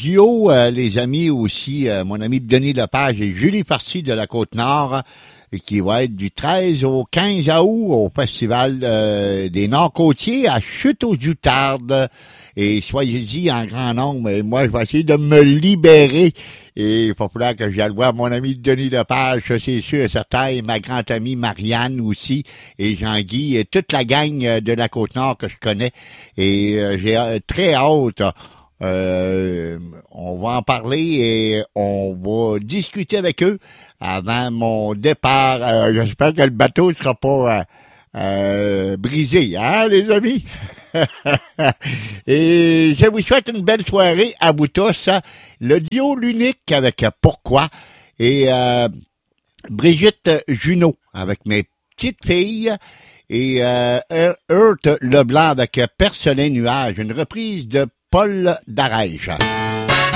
duo, les amis aussi, mon ami Denis Lepage et Julie Farcy de la Côte-Nord, qui va être du 13 au 15 août au Festival des Nord-Côtiers à Chute-aux-Outardes. Et soyez-y en grand nombre. Et moi, je vais essayer de me libérer. Et il va falloir que j'aille voir mon ami Denis Lepage, ça c'est sûr et certain, et ma grande amie Marianne aussi, et Jean-Guy, et toute la gang de la Côte-Nord que je connais. Et j'ai très hâte. On va en parler et on va discuter avec eux avant mon départ. J'espère que le bateau ne sera pas brisé, hein, les amis? Et je vous souhaite une belle soirée à vous tous. Le duo l'unique avec Pourquoi et Brigitte Junot avec mes petites filles et Hurt Leblanc avec Percelin Nuage, une reprise de Paul Darèche.